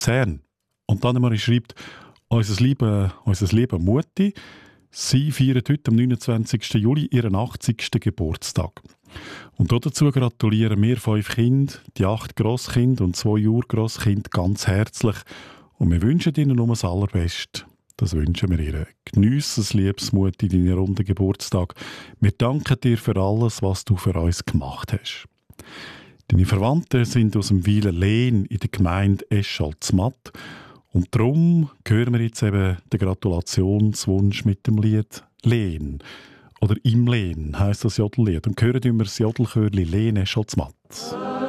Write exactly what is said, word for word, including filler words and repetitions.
Luzern. Und dann schreibt, unser lieber, unser lieber Mutti, sie feiert heute am neunundzwanzigsten Juli ihren achtzigsten Geburtstag. Und dazu gratulieren wir fünf Kinder, die acht Grosskinder und zwei Urgrosskinder ganz herzlich. Und wir wünschen ihnen nur das Allerbeste. Das wünschen wir ihr. Geniess es, liebes Mutti, deinen runden Geburtstag. Wir danken dir für alles, was du für uns gemacht hast. Deine Verwandten sind aus dem Weiler Lehn in der Gemeinde Eschalzmatt. Und darum hören wir jetzt eben den Gratulationswunsch mit dem Lied «Lehn». Oder «Im Lehn» heisst das Jodellied. Und hören wir das Jodelchörli «Lehn Eschalzmatt».